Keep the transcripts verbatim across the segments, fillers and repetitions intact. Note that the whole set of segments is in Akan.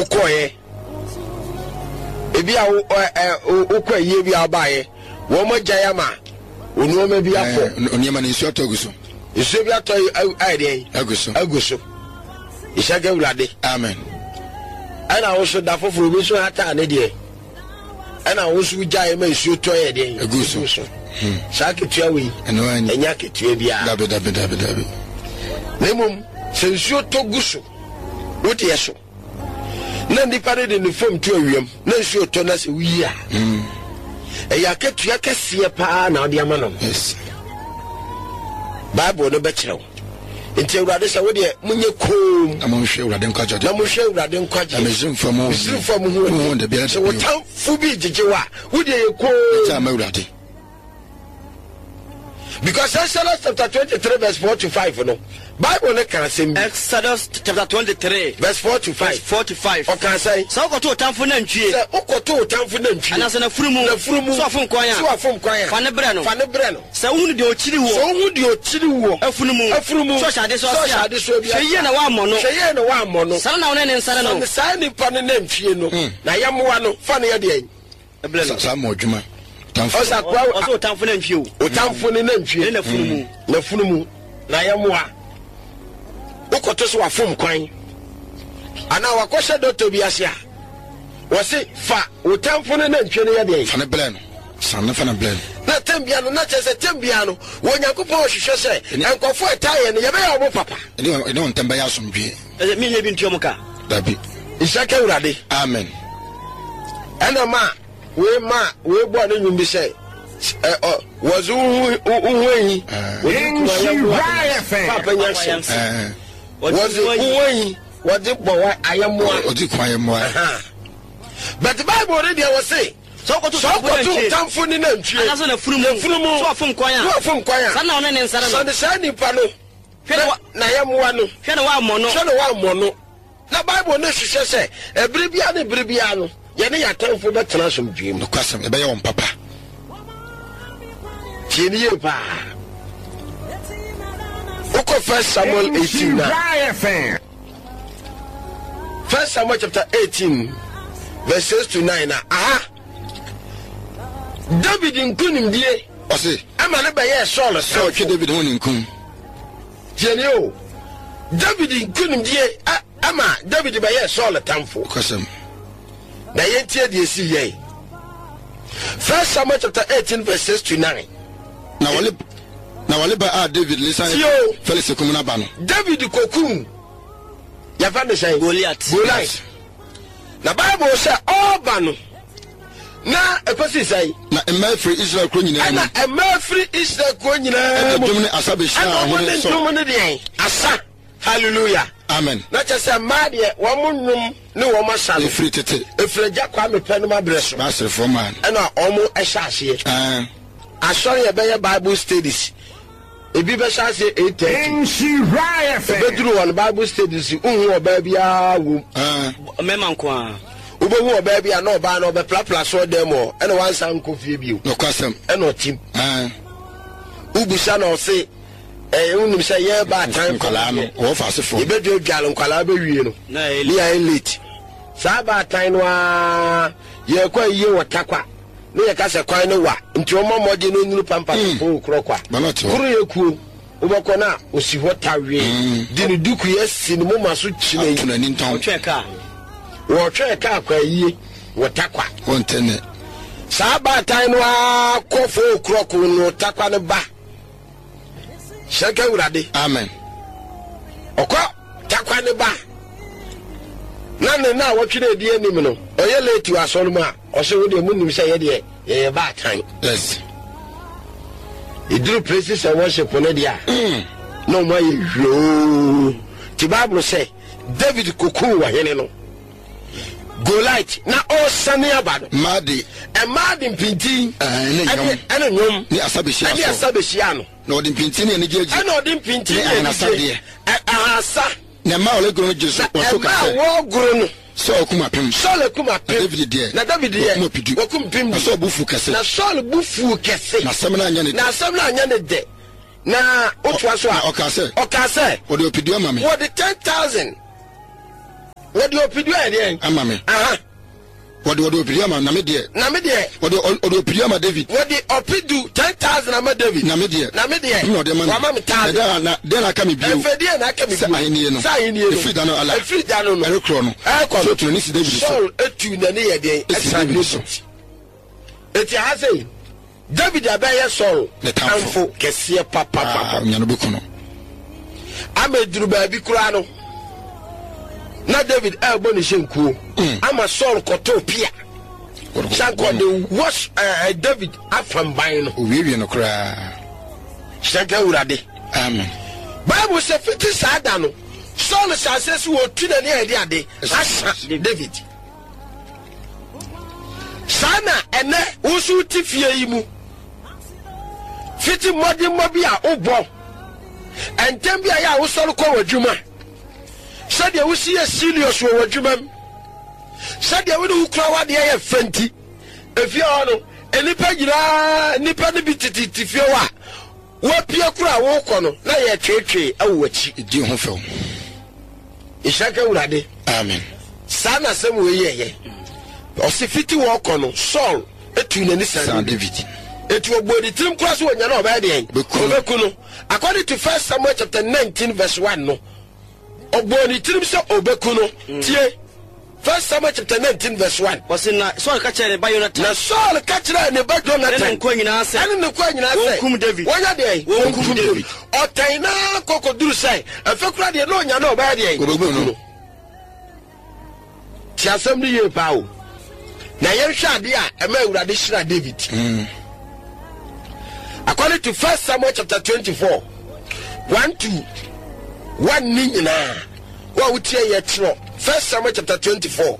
ukoye ebi a ukoye bi abaye wo mo jayama onu ma bi afọ oniema na nsu atoguso nsu bi ato aide aguso aguso ishaga ulade amen ana wo so da foforo bi so hata ne de ana wo so jaye ma nsu to ye de aguso shake tua wi eno anya enya ketua bia dabe dabe dabe dabe nemum se nsu to guso wote yeso na ndi pare de ne fom tu awiem na nsu to na se wi a mm e ya ketua kese pa na odi ama no yes bible no be kirew enti urade se wo de munye kom amonhwe urade nkwaje na monhwe urade nkwaje amezim famo amezim famo hu de bia se wo tan fu bi jijewa wo de ye ko ta ma urade. Because Exodus chapter twenty-three verse four to five, you know, Bible ne can say Exodus chapter twenty-three verse four to five. four to five. O can say so ko to tamfo na ntwie. Say o ko to tamfo na ntwie. Ana se na furumu. Na furumu. So afom kwan ya. So afom kwan ya. Fa ne bre no. Fa ne bre no. Se hu de o chiri wo. So hu de o chiri wo. Afunumu. Afunumu. So shade so so shade so bia. Hweye na wa mo no. Hweye na wa mo no. Sara na wona ne nsare no. So sa ni pa ne na ntwie no. Na yamwa no fa ne ye de en. Eble no. Sa mo adwuma. Osa kwa o tamfo na ntwie o. O tamfo ne na ntwie. Na funumu. Na funumu. Na yamwa. Ukoto so afom kwan. Ana wakoshe doctor bi ase a. Wo se fa o tamfo ne na ntwie ne ye de. Fa ne ble no. San ne fa ne ble no. Na tembia no na chese tembia no. Wo Nyankopon hwehwe se enkofo etaye ne ye be ya obo papa. Ene ene on temba ya somdwe. E mi nye bi ntwe mo ka. Dabi. Isaka urade. Amen. Ana ma we ma we bo ne nyum bi se eh was uhu uhu papa nyanse eh was uhu what the boy ayamo odi kwa ayamo but the Bible already was say so ko to tamfo ni na ntwie ana so na furumu furumu so afom kwan ya so afom kwan ya sana ona ne nsare no so the sani pa no na yamo no hwe na wa mo no hwe na wa mo no na Bible no hwehwe se ebere bia na ebere bia no ye ne ya tamfo be tena som dwiem no kwasem e be ye won papa Tieniye pa. Oko First Samuel eighteen. First Samuel chapter eighteen, verse six to nine. Aha. David nkunim die. Ose. Ama ne be ye Saul so twe David won nkum. Tieniye o. David nkunim die ama David be ye Saul tamfo. Kwasem. Na ye tie die si ye. First Samuel chapter eighteen, verse six to nine. Na wale na wale ba a David lisan Felix kumuna ba no David kokum ya fa me say Goliath Goliath na Bible say all ba no na ekosi say na emafri Israel kro nyina na emafri Israel kro nyina e dum ne asabe sha ahone so dum ne de asa hallelujah amen na cha say ma de wo munum ne wo masha no efri tete efri ja kwa me pɛ no ma bre so ba sere for man e na omo e sha ase ah asori e be Bible studies ebi be sha say eight thirty nshira efe bedru on Bible studies unhu oba bia wo ah mema nko a ubehu oba bia na oba na oba plapla so dem o e na wansa nkofie bio no kwasem e no tim ah ubusa na o say eh unum say ye ba time kala no wo fa se fo e bedu dwal nkwala be wie no na e late sa ba time no a ye kwa ye wotakwa ne ye ka se kwan no wa nti o momode no nuru pampa ko kro kwa kuru ye ku ubako na osi ho tawe di ne duku ye si ne moma so chine yi na ni nton twe ka wo twe ka kwa yi wotakwa won tene sa ba time no a ko fo kro ko no takwa ne ba shaka urade amen okọ takwa ne ba na ne na wotwere die anim no oye late wa solomon a o se wo de munim se ye de ye ba tan yes idru places and worship no dia no ma ye hwo ti Bible say David koku wa hene no Goliath na o sane abado madi e madi mpinti ene nyom ene nyom ni asabehia so ni asabehia no na odi mpinti ne ene jeje ene odi mpinti ne ene jeje ahasa na ma ole gro jesu o so ka se na wo gro no so okuma pem so le kuma pem David die na David die okum pem na so bufu kese na so bufu kese na sem na anya ne na sem na anya ne de na otwa so a o ka se o ka se o de opidio mame wo de ten thousand what do you opidu ade ama me aha what do you opidu ama na me de na me de what do you opidu ama David what do opidu ten thousand ama David na me de na me de no de man wa me ta de na de na ka me bio e de na ka me bio ahenie no ahenie no free dano ala free dano no e kro no e ko so to ni si David so etu na ne ye de extra mission eti ha say David abaye Saul amfo kese papa papa nya no bekuno ameduru ba bi kura no na David elbo ni shenku ama Saul koto pia shanko de wash uh, David afam ban no owiwie no kra shanka urade amen Bible say fifty sada no Saul says wo tu na ne ade ade asa David sana ene usu tifie yi mu fiti modi mobi a obo entem bia ya wo soro ko wadwuma sade wo sie serious wo wadwuma sade wo du kura wade ya fanti efie ono enipa gira nipa ne bititi tifie wa wo pia kura wo ko no na ye twetwe awachi di ho fe ishaka urade amen sana semu we ye osifiti wo ko no Saul etu nani san David etu ogbodi tim cross wo nya na oba de obeku no according to First Samuel chapter nineteen verse one no ogbodi tim so obeku no tie First Samuel chapter nineteen verse one was na Saul ka chere ba Jonathan na Saul ka chere ne ba Jonathan ne ko nyina se ane ne ko nyina se kum David wonya de kum David otan na kokoduru sai afekura de no nya na oba de obeku no ti asem ni ye pa o na yen hwade a ema urade hira David mm. According to First Samuel chapter twenty-four one to one ninyina wa wutie ye tro First Samuel chapter twenty-four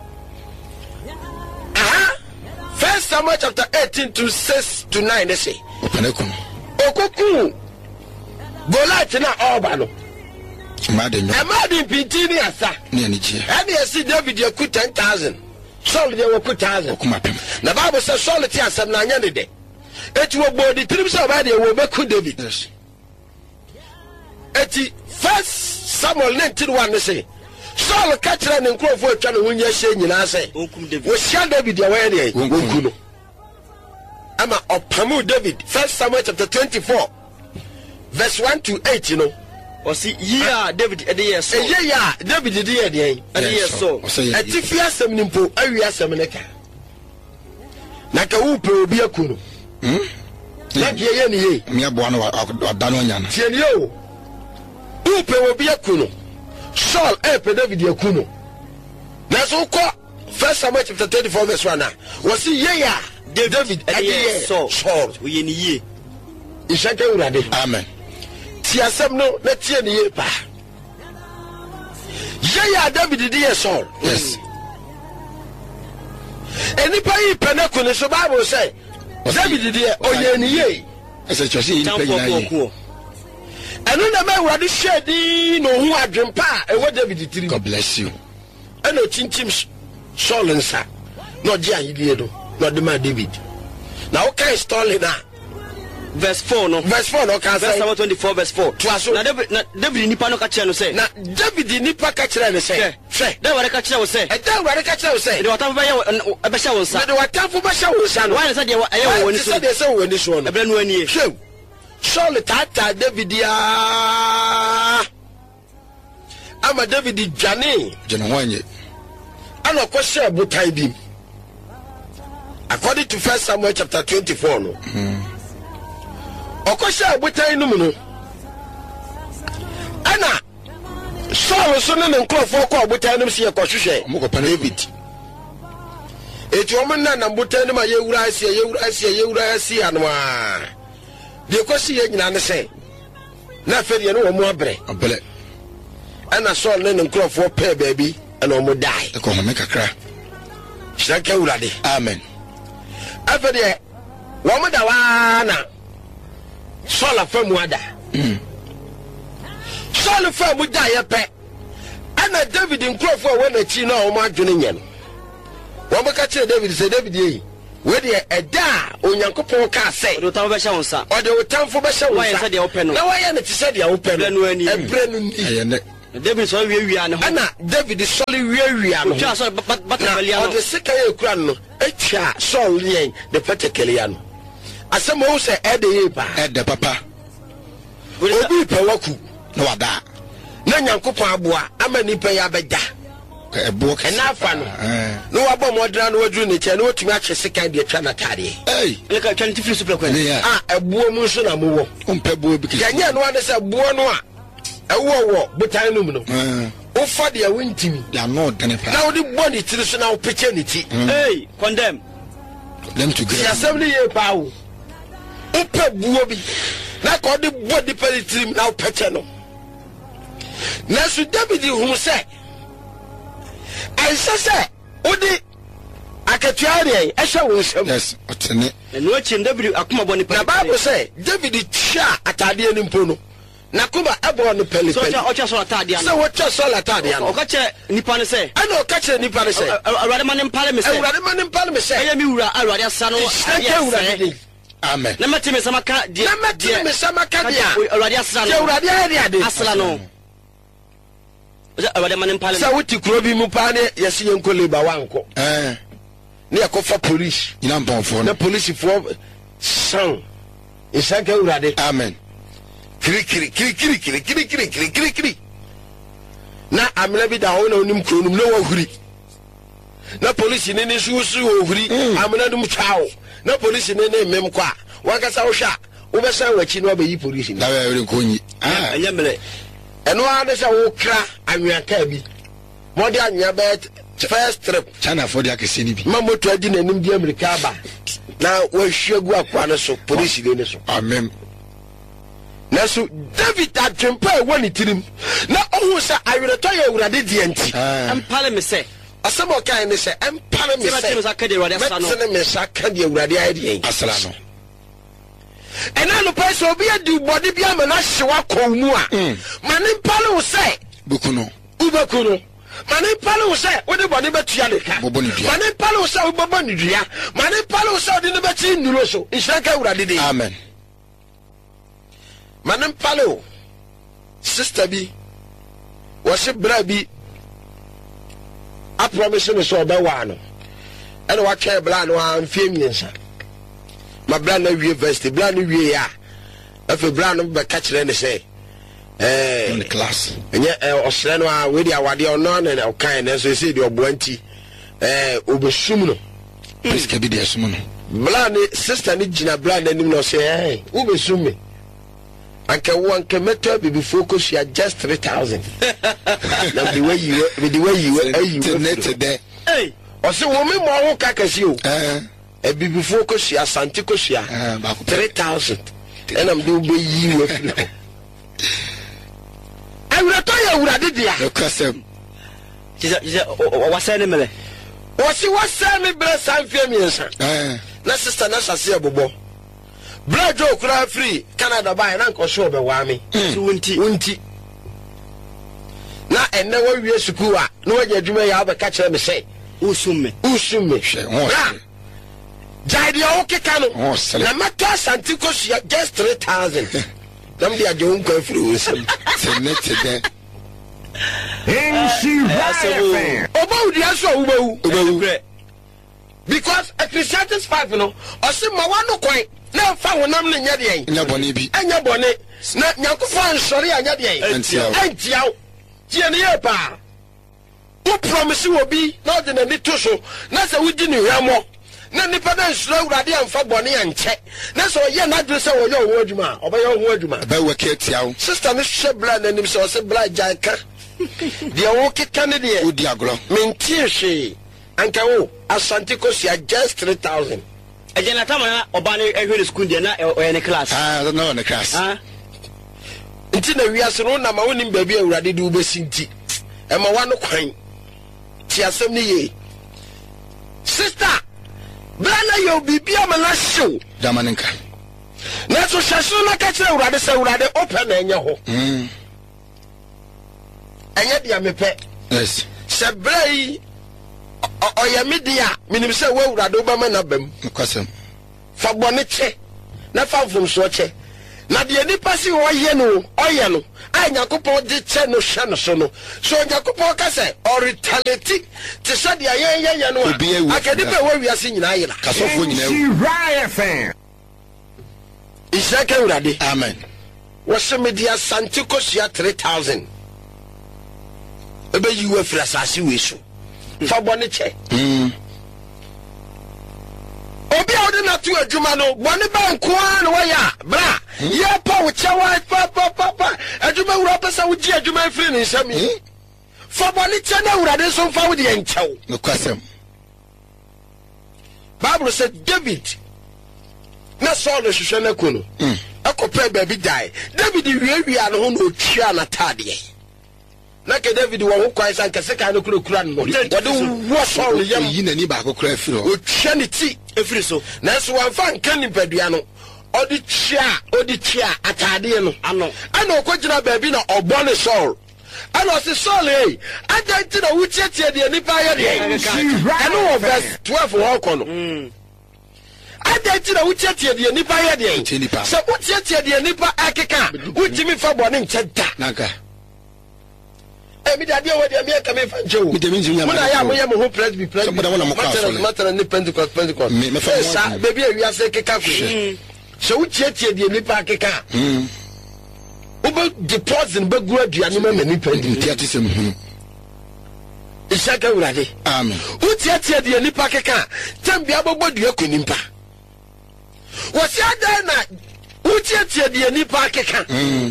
aha First Samuel chapter eighteen to six to nine they say opanekun okoku Goliath na oba no made nyo amadi pitini asa ne ani je and you see David you put ten thousand Saul they will put one thousand okuma pem na Bible says Saul ti asem na anya de de eti wo body trim so ba de wo be ku David yes eti First Samuel nineteen one ne say Saul ka kire ne nkrofo atwa ne hunya hye nyina say wo sia David ya we de wo ku no ama opamu David First Samuel chapter twenty-four verse one to eight you know o si yeah David e de yes e ye ya David de ye de e de yes so eti fi asem ni mpo awi asem ne ka na ka wo pe obi akuno hm na ki ye ni ye mi abo na oda no nya na tie ni o wo pe obi akuno Saul e pe David akuno na so ko First Samuel chapter twenty-four verse one na wo si ye ya David e de yes so Saul wo ye ni ye ishaka urade amen ti asem no na tie ni ye pa ye ya David de yes Saul yes enipa yi penako ne so Bible say David de oye ni ye ese chosi yi pe nyina yi enu na ma wade shedi no hu adwempa e wo David tiri God bless you eno chinchim Saul nsa no je ayidie do no de ma David na o kan story na verse four no verse four no kan say Verse twenty-four verse four na David na David nipa no ka kire no say na David nipa ka kire no say hwe da ware ka kire wo say e da ware ka kire wo say de watamfo ba ye e be hye wo nsa de watamfo ba hye wo nsa no why say de aye wo woni so de say wo woni so no e bre no ani hwe Saul tata David ya ama David dwane jeno wanye ana ko share botai bi according to First Samuel chapter twenty-four no mm. okosha botai no mu no ana Saul so ne nkrofo ko botai no se ye ko hwehwe mo ko David eti o mun na na botai no ma ye wura asie ye wura asie ye wura asie anwa de ko si ye nyina ne se na fe de no wo mu abre abele ana Saul ne nkrofo pe baabi ana o mu dai e ko ho me kakra shaka urade amen afa de wo mu da wa na Saul afamu ada mm Saul afamu da ye pe ana David nkrofo we na chi na o mu adwene nye no wo mu ka kire David se David yi we de eda onyankopon ka say do tam be hye wo nsa o de otamfo be hye wo nsa why say de wo pe no na why na ti say de wo pe no bre no ani e bre no ni ayene David so we we an ana David soli we we an twa so batabelia no o de sika ye kura no etwa Saul yen de petekelia no asem o se e de ye pa e de papa obi pe waku no wada na Nyankopon aboa ama nipa ya beda e bo ka na afa no no wabo modra no wadru ne che no otumi a sika de twa na tade eh e ka twenty three super kwan ah ebuo mu so na mo wo umpe bo bi ya nya no ade se buo no a ewo wo butan no mu no o fa de awintimi ya no dene pa na odi body tiri so na o peche ni ti hey condemn them to get ya assembly ye pa wo o pe buo bi na ko di body peli tiri na o peche no na su David hu se ai se se odi akatuare e hwe wo nsam yes otene no achi David akoma boni na Bible say David tia atade ni mpo no na kuma ebo no peli peli so ocha so atade an so ocha so atade an o ka che nipa ne se ana o ka che nipa ne se awurade ma ne mpale me se awurade ma ne mpale me se aya mi wura awurade asa no amen na mate me sama ka dia na mate me sama ka dia awurade asa no awurade aya dia asala no awurade ma ne mpale sa wuti kuro bi mu pa ne yesi yenko leba wanko eh ne yakofa police ina mpomfo na police fo san isaka awurade amen kiri kiri kiri kiri kiri kiri kiri kiri kiri kiri na amela bi da ho na onim kronum na wahuri na police ne ne su su wahuri amela dum twao na police ne ne mem kwa wakasa wo hwa wo be san wachi no abayi police da we re konyi ah anya mele eno ade se wo kra anwaka bi modi anya bet first trip China for the akese ni bi ma moto adi na nim di America ba na wahwiagu akwa ne so police ne so amen na so David atwempa e woni tirim na ohu se awereto ye awurade die nti empale me se asemo kai ne se empale me se me sakade awurade asa no me sakade awurade ayde asala no ena no person obi adi body bia ma na hyewa komu a ma ne empale wo se bukuno ubakuno ma ne empale wo se wo de body betua de ka ma ne empale wo se wo bobo ni dua ma ne empale wo se wo de ne beti nuro so isaka awurade de amen manem palo sister bi wose bra bi a promise me so be wa no ene wa twa bra no an fie miensa ma bra na wie university bra no wie ya afi bra no be ka kire ne say eh in the class enye osre no a we dia wade ono na o kan na so say di oboanti eh obesum no please ke bi dia sum no bra ni sister ni gina bra na nim no say eh obesum me anke one ke meto bibi focus ya just three thousand na the way you the way you are you net there hey o se wo me mo ho ka kasi o eh e bibi focus ya santi ko sia three thousand and am do be yi we fi awura to ya awura de dia the custom jiza jiza wa say ne mele o se wa say me bre san fie mi nsa eh na sister na sase abobo Blood joke cry free Canada by na nko show be wa me so wonti wonti na enne wa wie suku a na waje adwuma ya ba ka kire me say usumme usumme na jaidi o keka no na mata santiko sia just three thousand dam dia jo nko free usam se net there ensi right obo dia so obo obo because a Christian's five no o se ma wa no kwan na fa wonam ne nya de en nya bone bi anya bone na Nyankofo ansori anya de en antiaw antiaw tie ne ye pa wo promise wo bi na de na ni to so na se wo di ni hwamo na nipa na nsura urade amfa bone ya nche na so ye na dre se wo ye wo adwuma oba ye wo adwuma ba wo ke tiaw sister ne hwe bla na nim se o se bla janka de wo keka ne de wo di agro mentie hwe anka wo asante ko sia just three thousand ejena tama oba ne ehwe school de na o ne class ah no ne class ah nti na wiase no na ma wonim ba bi awurade de ubesinti e ma wa no kwan ti asem ne ye sister blana yo bibia ma na show damanenka na so hyeso na ka kire awurade se awurade open na enye ho mm enye dia mepe yes se brai oya media minim se wo awurade oba ma na bam kwasem fa bone che na fa vum so che na de nipa si oye no oye no ai Nyankopon de che no hwe no so no so Nyankopon ka se or retaliate te se de ayen yen no akade be wa wiase nyina yira kasofo nyina ewu right fan isaka urade amen wose media santiko sia three thousand ebe yiwe fra asase we so fa bone che mm obi a odi na tu adwuma no bone ba nko an wo ya bra ye pa wo chewa pa pa pa pa adwuma wura pesa wo gi adwuma free ni nsam yi fa bone che na urade so fa wo de nchew no kwasem Bible said David na Saul hwehwe na ko no mm akopɛ baabi dai David wiawia no ho no otwia na tade na ke David wo ho kwai san kase kan no kura kura no wode wo Saul yam yi nani ba akokora afiro otwia ne ti efiri so na so wan fa nka ni padua no odi twia odi twia atade no ano ana okogina baabi na obɔ ne Saul ana se Saul eh adanti na wuchietie de nipa ya de ɛno wɔ verse twelve ho kɔ no mm adanti na wuchietie de nipa ya de sɛ wuchietie de nipa akeka wutimi fa bɔne nkyɛda naka e mi dade wo de mi aka me fa nchewo mi de mi njinya na ya mo ye mo ho press be press matter matter ni Pentecost Pentecost me fa sa baby e wiase keka ko sɛ wuchietie de nipa akeka mm Uba deposit be go aduane ma mani pandi tiati sem hu isaka urade amen utiatia de nipa keka tambia bobo dua konimpa wasi ada na utiatia de nipa keka mm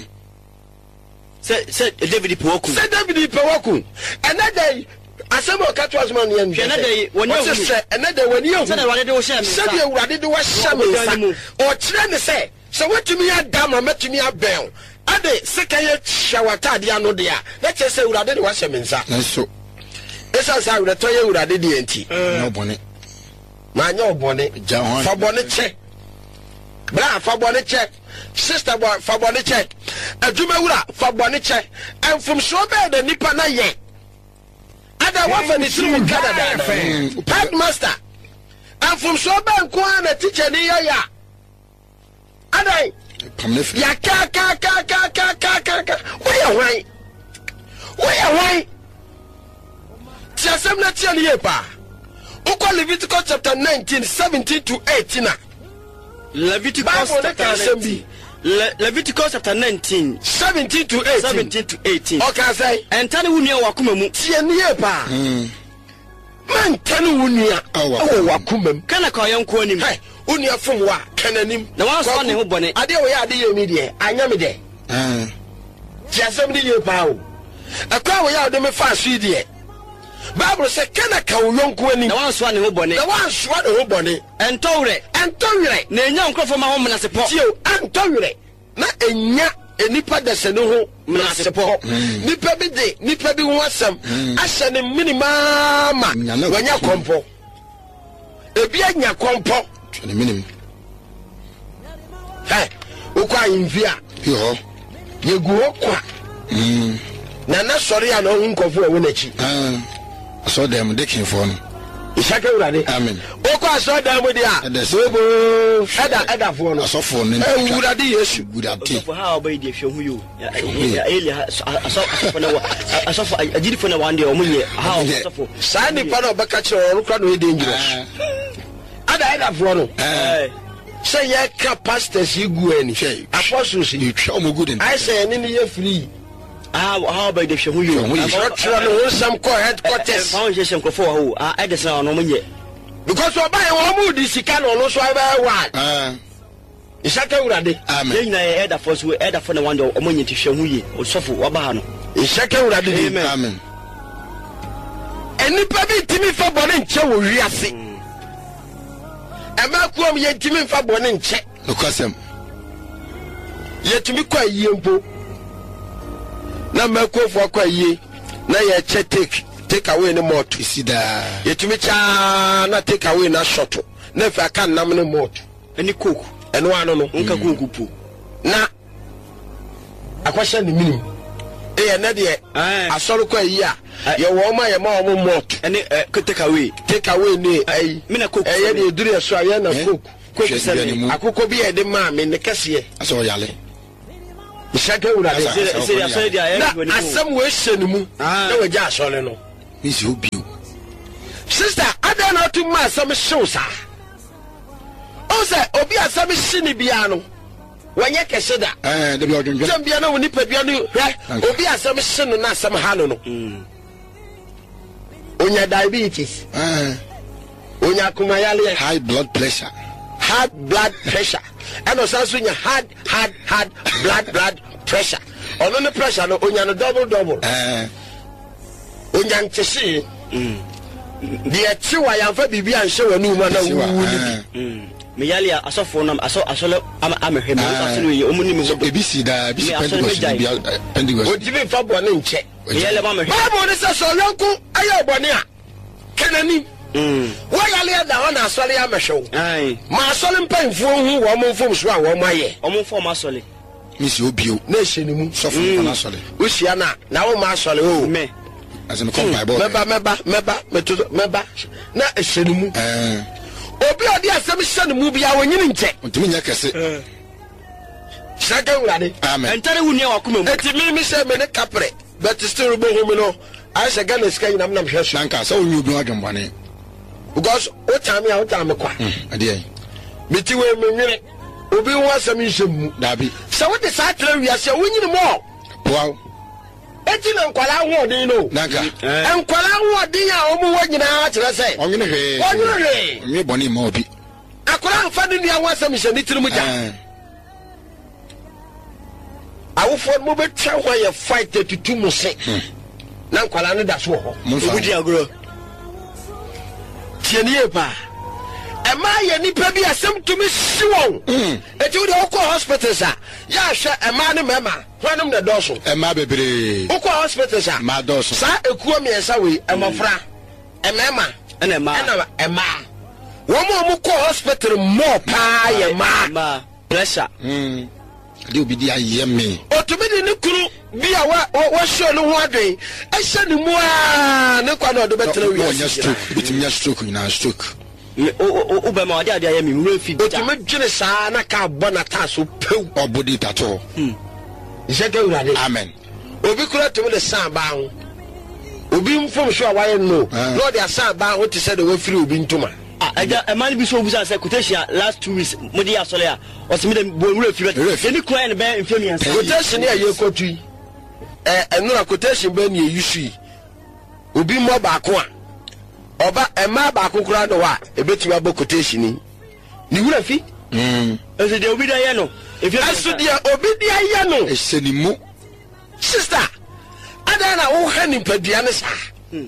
se se David Poku se David Poku another asemo kato asman yan another woni o se another woni o se na wade de wo sha me se de urade de wo sha me o kire ne se se wetumi ada ma metumi abel ade sekaye shawatade ano de a na che se urade de wa hye mensa na so esa sa urade to ye urade de enti no bone ma nya obone fa bone che bra fa bone che sister boy fa bone che aduma wura fa bone che enfum so be de nipa na ye ada wa fa ni tiru kada da headmaster enfum so be nko na teacher ni ya ya ada ya ka ka ka ka ka ka ka ka where why where why tiasem na tia ni pa uko Leviticus chapter nineteen seventeen to eighteen Leviticus chapter nineteen Leviticus chapter nineteen seventeen to eighteen seventeen to eighteen okay say entane wunia wakoma mu tia ni pa mm man tane wunia awo wakoma mu kana ka yanko anim hey unia fom wa kananim na wan so ne ho bone ade wo ya ade ye mi de anya me de eh tiasem ni ye pa o akwa wo ya ade me fa so de Bible say kana ka wo yonko anim na wan so ne ho bone na wan so ne ho bone entowre entowre na enya nkrofo ma ho menasepɔ tio entowre na enya enipa de se no ho menasepɔ nipa bi de nipa bi ho asem ahye ne minima ma wanya kompo ebi anya kompo ne minim eh ukwa invia yo yegu okwa mm na na sori ya no nkofo e wonachi ah so dem de kin for no isaka urade amen okwa so dem dia sobo eda eda fo no so fo no e urade yesu urade for how by the hwe hu yo ya eli aso aso na wa aso agiri fo na wa ndia omunye how aso fo sa ni pa na obaka kire oro kwa no e dangerous ada eda fo no eh say ye ka pastors igu ani apostles you try mo good I say ni ni ye free ah how by the hwe hu yo about try no some co headquarters how je sem krofo ho ah I dey say no omunye because oba ye wo mu di sika no no so aba wa ah isaka urade amen ye na ye elder for so elder for na one day omunye ti hwe hu ye osofo waba ha no isaka urade amen amen enipa bi timi fa bone nche wo wiase ema kuom ye timi fa bone nche no kwasem ye timi kwa yie mpo na makofo kwa yie na ye che take take away ne moto isida ye timi cha na take away na shot na fa kan nam ne moto eni coke eno ano no nka coke pu na akwasha ni minim e ye na de asoro kwa yie a ye wo ma ye ma wo moto eni take away take away ni ai me na coke e ye de duru so ye na coke coke se akoko bi e de ma me ne kase aso yale shaka ura de say asole dia ya na asem we hyenu mu na we ja asole no isi obi sister ada na to ma asem hyew sa o say obi asem hye ni bia no wanye kese da eh de bi odwonjo tem bia na woni pa bia no hwe obi asem hye no na asem ha no no onya diabetes eh onya kumayale high blood pressure high blood pressure and also nya hard hard hard blood blood pressure ono ne pressure no onya no double double eh onya ntese mm de ati wa yamfa bibia nhye wanu ma na wu ni mm me yale asofo nam aso asole amehwem asole yi omuni me ebisi da bisi pentecost bia pentecost odibi fa bone nche me yale ma mehwem bible ne se so yanku aye bone a kenani mm wa yale da ho na asole amehwe ai ma asole mpanfo hu wo mo mfom so a wo mo aye o mo mfom asole misi obio na hyeni mu sofo na asole usia na na wo ma asole o me azeme kom bible meba meba meba metodo meba na hyeni mu eh obi odi asem hyeni mu bia wonyini nche ntimi nya kese shaka urade amen entare wuni akoma mu eti mi mi se me ne kapre but still bo hu mi no I say gana sika nyinam nam hwe so nanka so onyu obi adwembane because o time ya o time kwa ade ai meti we me nwere obi ho asem hyem mu dabi so what the satra wi ase wonyini mo wow eti na nkwala ho odin no nanka nkwala ho odin a omu wo nyina kire se onyine hwe onyine me boni ma obi akora mfa ni nua ho asem hyem ni tirimu ja awufo mo betwa ho ye fight thirty-two mo se na nkwala ne da so ho obudi agro tienie pa ema ye nipa bi asem tumi siwon eti wo de okọ hospitals a ya hwe ema ne mema hwanum na doso ema bebre okọ hospitals a ma doso sa ekuo miensa we emafra emema ena ema ena ema wo mo mo ko hospital mo pa ye ma pressure mm de obi di aye me otumi de ne kuru bi a wa wa show no ho adwen a hye ne mu a ne kwa na do betre wi nya stroke bitimi nya stroke na stroke o o be ma ade ade aye me wura fi otumi dwene saa na ka bona ta so pew obodi tato mm jeke urade amen obi kura tumi de san ba ho obi mfom so a wa ye no no de san ba ho te se de wa firi obi ntuma ah eja e man bi so obusa say quotation last two weeks mo di asole a o se me dem bo wura fi be ni kura en be mfem yan say quotation ya ye kotu eh enura quotation be ni yusu obi mo ba ko a oba ema ba ko kura do wa ebeti wa bo quotation ni ni wura fi mm e se de obi da ye no e fi aso de obi dia ye no e se ni mu sister ada na wo ha ni padua ne sa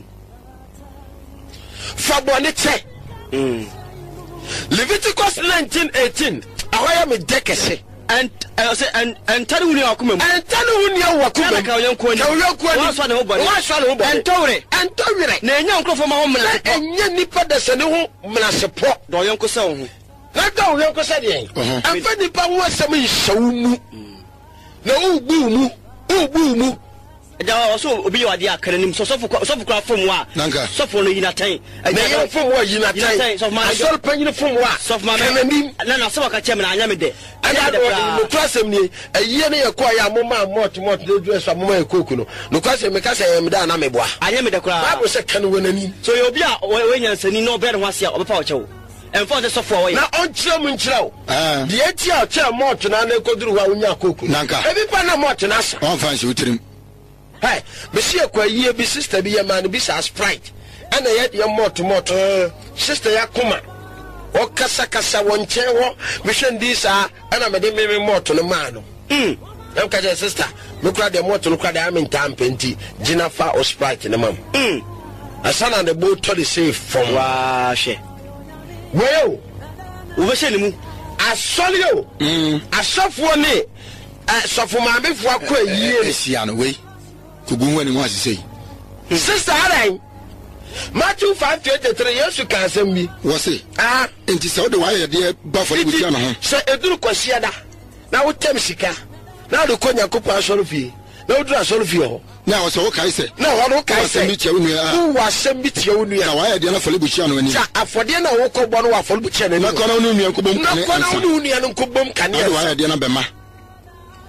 fa bo ne che mm Leviticus nineteen eighteen ahoya me dekese and I say and and tell you akuma mu and tell you ni akuma ka oyen ko ni ka oyen ko ni wa so na ho body wa so na ho body entore entore na enya nkrofo ma ho mla enya nipa de se ne ho mla sepo do oyen ko se ho na da oyen ko se de anfa nipa ho asem nhyewu mu na ugbu mu ugbu mu ja so obi wa dia akare nim so so so kura fom wa so fo no yina tan na ye fom wa yina tan so ma so panyin fom wa so ma nim na na so ka chem na anya me de anya de no kwasem ni ayiye ne ye kwa ya moma mot mot de du so moma e koku no no kwasem me ka se me da na me boa anya me de kura ba bo se kan wonani so ye obi a we nyansani no be de ho ase a obepa o chewo enfo de so fo wo ye na on kire mu nkire ah de eti a che mot na na koduru wa onya koku nanka ebi pa na mot na sa on fan shi utirim hey me see kwa yie bi sister bi ya man bi sa Sprite ana ye de mot mot sister ya kuma o kasa kasa wonche wo me hwe ndi sa ana me de me mot no ma no mm em ka je sister me kura de mot no kura de am ntam penti gina fa o Sprite no mam mm asana de bo to the safe from wa she wo wo be she ni mu asole o mm asofo ni asofo ma be fo akọ yie esia no we kugun wani mo asise sister adan Matthew five twenty-three yesu ka asem bi wo se ah enti se wo de wa ye de ba fo libuti ana ho se eduru kwsia da na wo tem sika na wo ko nyakopa asoro fie na wo duru asoro fie ho na wo se wo kai se na wo kai se mi tie wo nua wo asem bi tie wo nua na wa ye de na fo libuti ana ani sa afode na wo ko bo no wa fo libuti ana na ko na wo nua ko bom kan na ko na wo nua no ko bom kan na wa ye de na be ma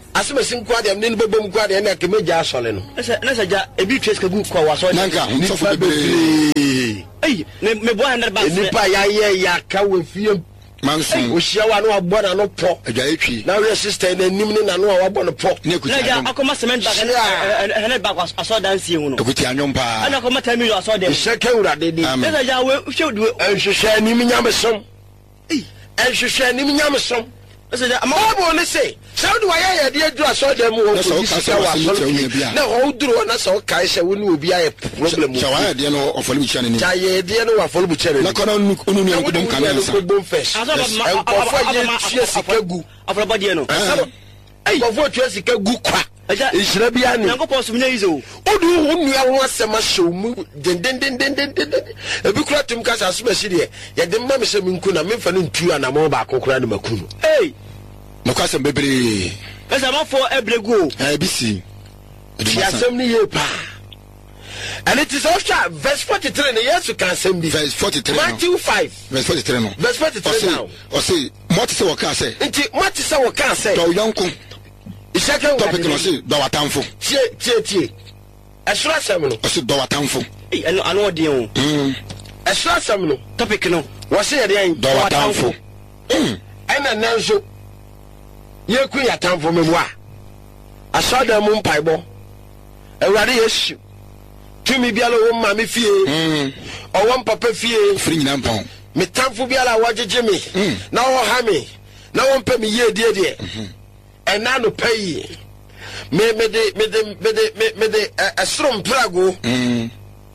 asema sin kwa dem ne bebom kwa de na kemeja asole no na sa ja ebi twes ka gu kwa waso nanka so fo be ei me bo hundred ba ni pa ya ye ya ka we fie manson o hia wa no abo na no po agya etwi na we sister na nim ni na no wa abo no po ne kuti na ja akoma cement bag na hundred bag aso dance hu no kuti anyom pa ana akoma ten million aso dem sheke urade di na ja we hwehdu enhwehwe ni minyamesom ei enhwehwe ni minyamesom ese ja amabo ne se saudi wa ya ya de adu aso dem wo ko sika wa so na ho duro na so kai se wo ni obi aye problem wo wa ya de no ofolu bicha ne ni ja ye de no wa ofolu bicha ne na kono onu nu enkodom kanansa enkodom fresh enkodom ye tie sika gu afro body no ei enkodom tie sika gu kwa ishira bia ni yankopon so mnya izo odu hunu ya ho asema show mu den den den den den ebi kura tum kasa asuma shi de ya de mma me se minku na me fa no ntu ana mo ba kokora ne makunu ei no kwasem bebre esa ma for ebregu eh bisi ya sem ni ye pa and it is also verse forty-three ne yesu kan sem bi verse forty-three Matthew five verse forty-three no verse forty-three now o say moti se waka say nti moti se waka say do yonko isaka topic no say do watamfo tie tie tie esura sem no o say do watamfo eh ano ano odi o mm esura sem no topic no wo say dey do watamfo mm ana nanso ye ku ya tamfo memwa asoda mu mpaibo ewrade yesu tumi biala wo ma me fie mm owo papa fie free nyina mpon me tamfo biala wajeje me na wo ha me na wo mpa me ye die die ena no pay me me de me de me de me de asrom prago mm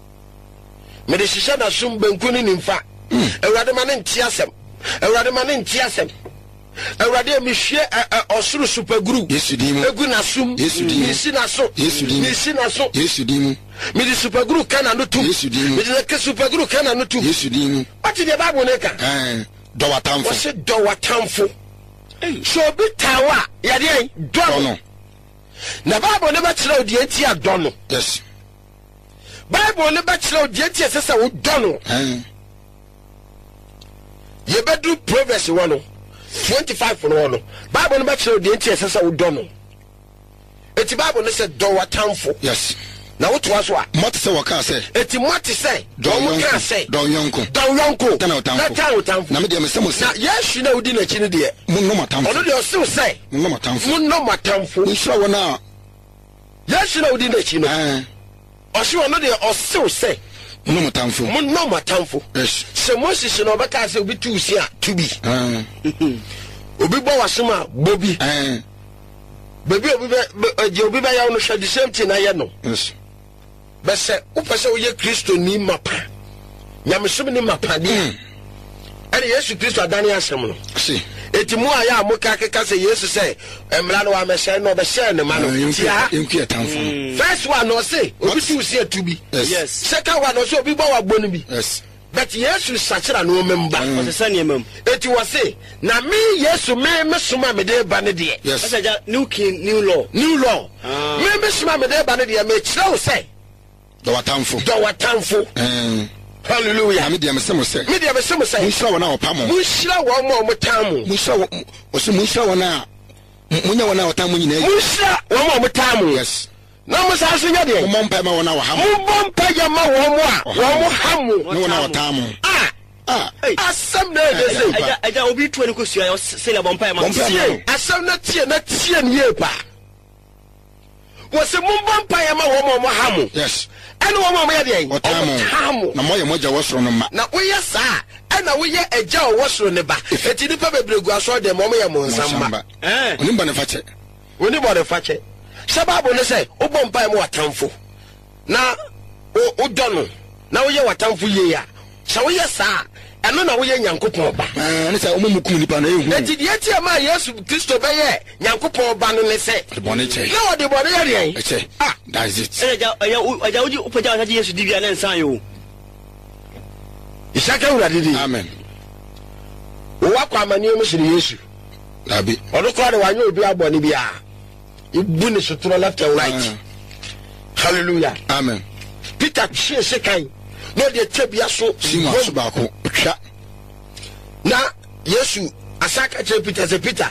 me de shisha na sum banku ni nimfa ewrade ma ne ntiasem ewrade ma ne ntiasem ewrade mi hwe osuru super group yesu dimu egu na sum yesu dimu mi si na so yesu dimu mi si na so yesu dimu mi di super group kana no tum yesu dimu mi di ke super group kana no tum yesu dimu pati de bible ne ka eh do watamfo wo se do watamfo so bi tawa ya de do no na bible ne ba kire odi enti ado no yes bible ne ba kire odi enti sesa wo do no eh ye bedu proverbs one twenty-five for no bible no ba kire odi enti sesa wo do no eti bible ne se do watamfo yes na wo to aso a moti se waka say eti moti say do mo ka say do yonko do yonko tana watamfo na tana watamfo na me de me se mo se na yesu na odi na chi ne de munno matamfo ono de o se say munno matamfo munno matamfo nsira wona yesu na odi na chi no eh o se ono de o se say munno matamfo munno matamfo yes se moses no be ka say obi tu si a tu bi eh obi bo wasoma bobi eh baby obi be je obi be ya no hwe the same thing na ye no yes be se wo pese wo ye kristo ni mapa nyamesom ni mapa de ene yesu kristo adane asem no si eti mu aya mo ka keka se yesu se emra no wa me se no be se ne ma no tia enku ya tamfo first one no say obi tu si atubi yes second one no say obi bo wa gbo no bi yes but yesu sachira no memba o se sane mam eti wo say na me yesu me me soma me de ba ne de yes asa ja new king new law new law me me soma me de ba ne de me kire wo say do watamfo do watamfo eh hallelujah me de me se mo se me de me se mo say munsira wona opamo munsira wo mo mo tamu munsira wo se munsira wona munya wona opamo nyina munsira wo mo mo tamu yes na mo sa so nya de mo mpa ma wona wa ha mo mo mpa ya ma wo mo a wo mo hamu no wona opamo ah ah asem na de say aja aja obi tu ani ko sua se le bompa ma tie asem na tie na tie ne ye pa wo se mo mpa ya ma wo mo mo hamu yes ene wo mo mo ya de opamo na mo ye moja wosoro no ma na wo ye sa ena wo ye eja wo wosoro ne ba eti ni pa bebregu aso de mo mo ye mo nsamba eh oni ba ne fa che oni ba ne fa che sababu ne say obo mpa mo watamfo na o dono na wo ye watamfo ye ya sa wo ye sa eno na wo ye nyankopon ba eh ne say o mu kum nipa na ehu eti de eti ama yesu kristo be ye nyankopon ba no ne say bone che na wo de bone ye de che ah that is it aja aja aja uji upaja aja yesu dibia na nsan yo isaka uradidi amen wo akwa amani o musiri yesu abi ono kwa de wanyo obi abone bia ibu ne sotoro left and right hallelujah amen peter chie sekan no de tebia so sima so ba ko twa na yesu asaka che peter se peter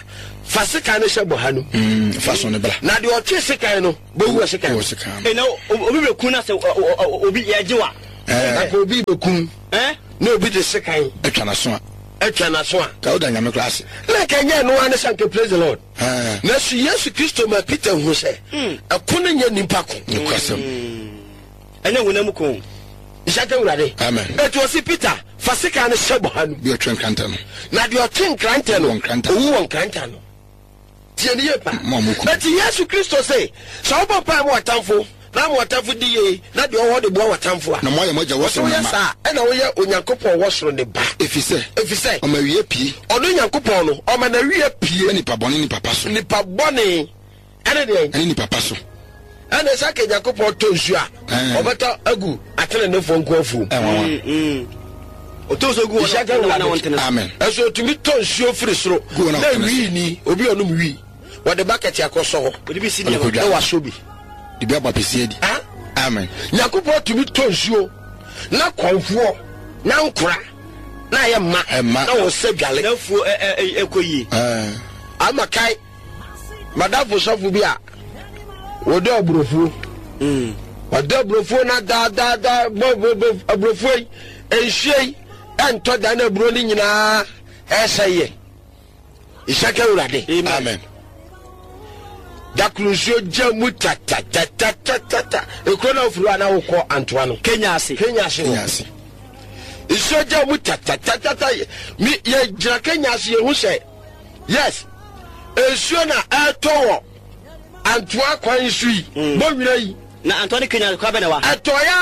fasika ne shebo hanu mm faso ne bra na de o che sika no bo wu sika e na obi be kun na se obi ya jiwa eh ko obi be kun eh na obi de sika etwa na so a etwa na so a ka o da nyame class na kanya no ane sanke praise the Lord eh na su Yesu Kristo ma Peter hu se akuna nya nimpa ko ni kwasem anya wona mu ko ishaka urade amen etu osi Peter fasika ne shebo hanu bi o twen kranta no na de o twen kranta no owu won kranta no tie ne yepa eti Yesu Kristo se so obo pa mo atamfo na mo atamfo di ye na de o ho de bo atamfo a na mo ye mo je wo so na sa e na wo ye onyankopon wo soro ne ba efise efise o ma wie pie ono nyankopon no o ma na wie pie ni pa boni ni papa so ni pa boni ene de ene ni papa so ene sa ke nyankopon to nsu a obeta agu atene ne fo nko afu mm o to so gu wona na wonte amen eso tumi to nsu ofiri soro na wi ni obi onum wi wo de bucket akoso ho odi bi si ni na wa sobi di bi abapesi edi amen nyankopon tumi to nsu na konfo na nkura na ye ma na wo se dwale na fu ekoyi eh amakai madafo sofu bi a wo de obrofu mm wo de obrofu na da da da obrofu enhye ento da na bro ni nyina eseye ishaka urade amen daklusio jamu tata tata tata ekona ofuru ana wokọ antoa no Kenya ase Kenya ase Kenya ase iso jamu tata tata mi ye gira Kenya ase ye hu se yes esuo na etowo antoa kwan sui bo wira yi na Antoine Kenya kwa bena wa etoya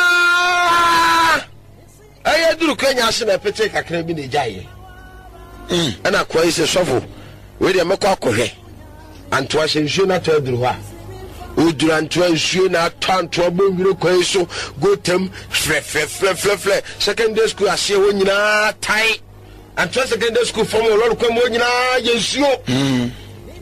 aye duru Kenya ase na pete kakra bi ne jaye mm ana kwa ise sofo we de mekọ akohwe antoa shensuo na to duru ha uduru antoa nsuo na tantoa bo wira kwa so gotem fre fre fre fre fre secondary school ase wo nyina tai antoa secondary school form lord kwa mo nyina yensuo mm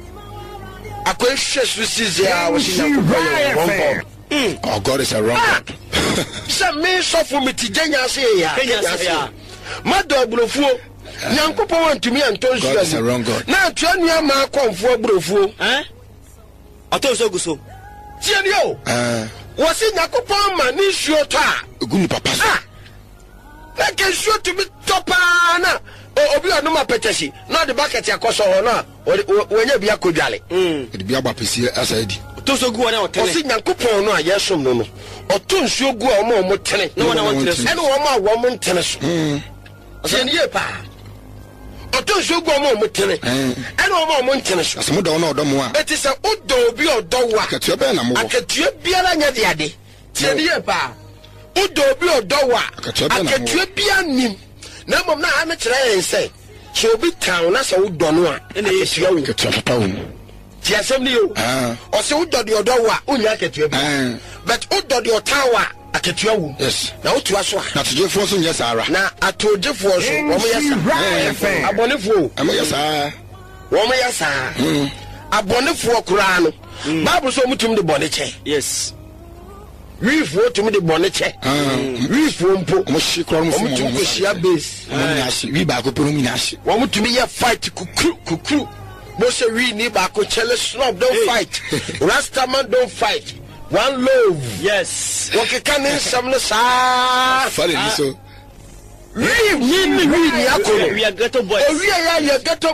akwa hwesu sizia wo sinya mm oh God is a wrong God se me so for me tijanya ase ya Kenya ase mado abrofuo nyankopon wantumi anton suo na atua nua ma akonfo abrofuo eh ato so guso tie ni o eh wo se nyankopon ma ni suo to a eguni papa so na ke suo tumi topa na obi anu ma petesi na de bucket akoso ho na wonya bia kodwale mm de bia bapesi asaidi to so gu wona otene wo se nyankopon no a yesom no no oto nsuo gu a omo omo tene na wona wontere so ene wo ma wo mo ntene so mm tie ni e pa oto nsuo gu omo omo tene ene wo ma omo ntene so asemo do na odo mo a eti se odo obi odo wa akatua be na mo akatua biara nya de ade tie ni e pa odo obi odo wa akatua bia nim na mom na ha me kire yen se so obi town na se odo no a ene yesia wo akatua papa wo ti asem ni o o se odo de odo wa onya akatua bi but odo de otawa akatua wo yes na otu aso na tujefo so nya sara na atojefo so wo mo yesa abonefo amo yesa wo mo yesa abonefo kura no bible so mutum de bone che yes wifo tum de bone che wifo mpo mo shi kro mo mutum ko shia base mo nya shi wi ba ko pero mi nya shi wo mutum ye fight kukru kukru bo se wi ni ba ko chele snob don't fight rastaman don't fight one love yes what can in some sa fare ni so we ni ni we ni akoro we are ghetto boys we are ya ghetto